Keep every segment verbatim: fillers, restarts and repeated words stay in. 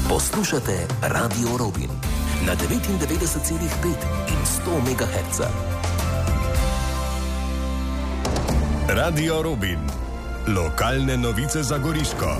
Poslušate Radio Robin na devetindevetdeset celih pet in sto megahertzov. Radio Robin. Lokalne novice za Goriško.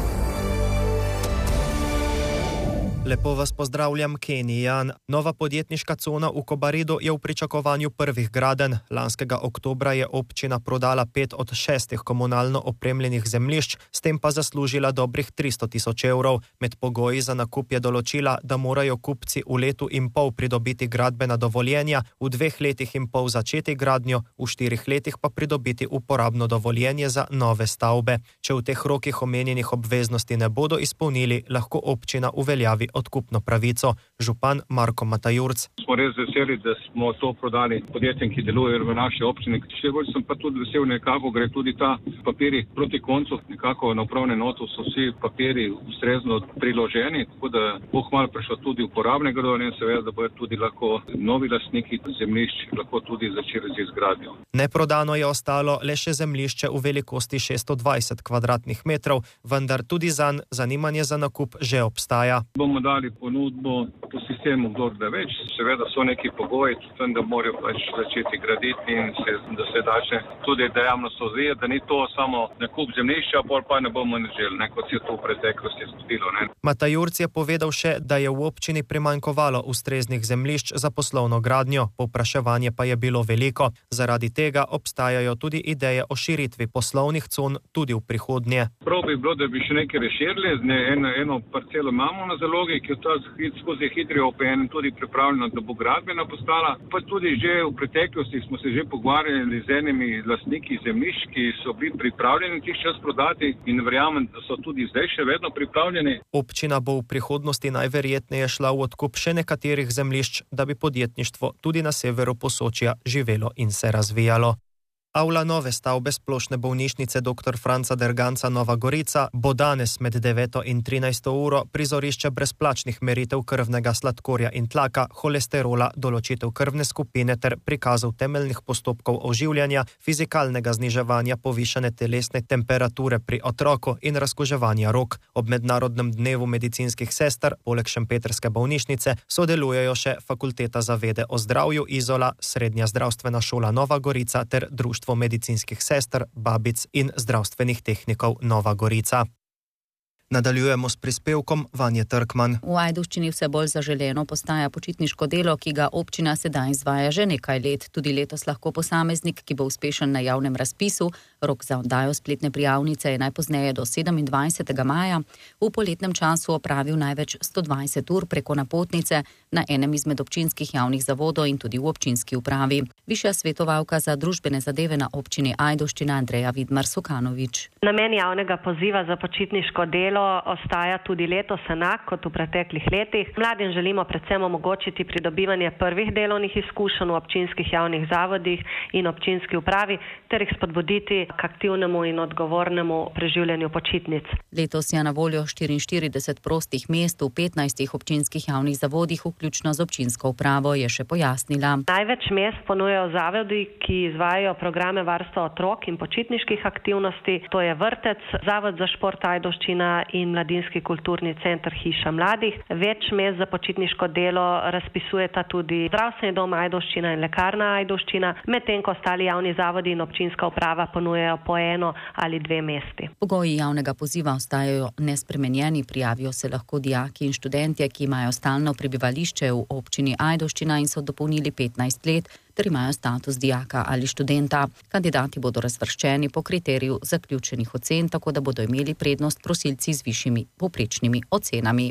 Lepo vas pozdravljam, Kenny Jan. Nova podjetniška cona v Kobaredu je v pričakovanju prvih gradenj. Lanskega oktobra je občina prodala pet od šestih komunalno opremljenih zemljišč, s tem pa zaslužila dobrih tristo tisoč evrov. Med pogoji za nakup je določila, da morajo kupci v letu in pol pridobiti gradbena dovoljenja, v dveh letih in pol začeti gradnjo, v štirih letih pa pridobiti uporabno dovoljenje za nove stavbe. Če v teh rokih omenjenih obveznosti ne bodo izpolnili, lahko občina uveljavi odkupno pravico. Župan Marko Matajurc. Smo res veseli, da smo to prodali podjetjem, ki delujejo v naši občini. Še bolj sem pa tudi vesel, nekako gre tudi ta papiri proti koncu. Nekako na upravne noto so vsi papiri ustrezno priloženi, tako da bo kmalu prišlo tudi uporabnega dovoljenja, seveda, da bodo tudi lahko novi lastniki zemljišč lahko tudi začeli z izgradnjo. Neprodano je ostalo le še zemljišče v velikosti šeststo dvajset kvadratnih metrov, vendar tudi zanj zanimanje za nakup že obstaja. Bomo dali ponudbo po sistemu kdor da več. Seveda so neki pogoji, tudi da morajo pač začeti graditi in se, da se dače tudi dejavnost odvijati, da ni to samo nakup zemljišča, pol pa ne bomo niželi, ne, kot se je to v preteklosti zgodilo. Ne. Matajurc je povedal še, da je v občini primanjkovalo ustreznih zemljišč za poslovno gradnjo, povpraševanje pa je bilo veliko. Zaradi tega obstajajo tudi ideje o širitvi poslovnih con tudi v prihodnje. Prav bi bilo, da bi še nekaj razširili, ne, eno, eno parcelo imamo na zalogi, ki je ta skozi hitri O P N tudi pripravljena, da bo gradbena postala. Pa tudi že v preteklosti smo se že pogovarjali z enimi lastniki zemljišč, ki so bili pripravljeni tih čas prodati in verjamem, da so tudi zdaj še vedno pripravljeni. Občina bo v prihodnosti najverjetneje šla v odkup še nekaterih zemljišč, da bi podjetništvo tudi na severu Posočja živelo in se razvijalo. Avla nove stavbe splošne bolnišnice doktor Franca Derganca Nova Gorica bo danes med deveto in trinajsto uro prizorišče brezplačnih meritev krvnega sladkorja in tlaka, holesterola, določitev krvne skupine ter prikazov temeljnih postopkov oživljanja, fizikalnega zniževanja povišane telesne temperature pri otroku in razkuževanja rok. Ob mednarodnem dnevu medicinskih sester, poleg šempetrske bolnišnice, sodelujejo še Fakulteta za vede o zdravju Izola, Srednja zdravstvena šola Nova Gorica ter Društvo medicinskih sester, babic in zdravstvenih tehnikov Nova Gorica. Nadaljujemo s prispevkom Vanje Trkman. V Ajdovščini vse bolj zaželeno postaja počitniško delo, ki ga občina sedaj izvaja že nekaj let. Tudi letos lahko posameznik, ki bo uspešen na javnem razpisu, rok za oddajo spletne prijavnice je najpozneje do sedemindvajsetega maja, v poletnem času opravil največ sto dvajset ur preko napotnice na enem izmed občinskih javnih zavodov in tudi v občinski upravi. Višja svetovalka za družbene zadeve na občini Ajdovščina Andreja Vidmar Sukanovič. Namen javnega poziva za počitniško delo ostaja tudi letos enak kot v preteklih letih. Mladim želimo predvsem omogočiti pridobivanje prvih delovnih izkušenj v občinskih javnih zavodih in občinski upravi ter jih spodbuditi k aktivnemu in odgovornemu preživljanju počitnic. Letos je na voljo štiriinštirideset prostih mest v petnajstih občinskih javnih zavodih, vključno z občinsko upravo, je še pojasnila. Največ mest ponujajo zavodi, ki izvajajo programe varstva otrok in počitniških aktivnosti. To je vrtec, Zavod za šport Ajdovščina in Mladinski kulturni center Hiša mladih. Več mest za počitniško delo razpisujeta tudi Zdravstveni dom Ajdovščina in Lekarna Ajdovščina, medtem ko ostali javni zavodi in občinska uprava ponujajo po eno ali dve mesti. Pogoji javnega poziva ostajajo nespremenjeni, prijavijo se lahko dijaki in študentje, ki imajo stalno prebivališče v občini Ajdovščina in so dopolnili petnajst let, ter imajo status dijaka ali študenta. Kandidati bodo razvrščeni po kriteriju zaključenih ocen, tako da bodo imeli prednost prosilci z višjimi povprečnimi ocenami.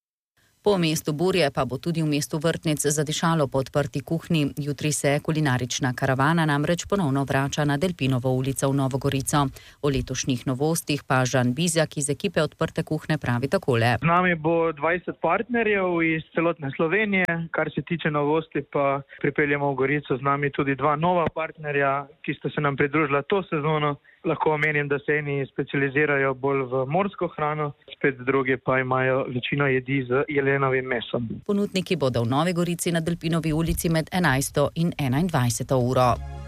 Po mestu Burje pa bo tudi v mestu Vrtnic zadišalo po odprti kuhinji. Jutri se kulinarična karavana namreč ponovno vrača na Delpinovo ulico v Novo Gorico. O letošnjih novostih pa Žan Bizjak iz ekipe odprte kuhne pravi takole. Z nami bo dvajset partnerjev iz celotne Slovenije. Kar se tiče novosti, pa pripeljemo v Gorico z nami tudi dva nova partnerja, ki sta se nam pridružila to sezono. Lahko omenim, da se eni specializirajo bolj v morsko hrano, spet drugi pa imajo večino jedi z jelenovim mesom. Ponudniki bodo v Novi Gorici na Delpinovi ulici med enajsto in enaindvajseto uro.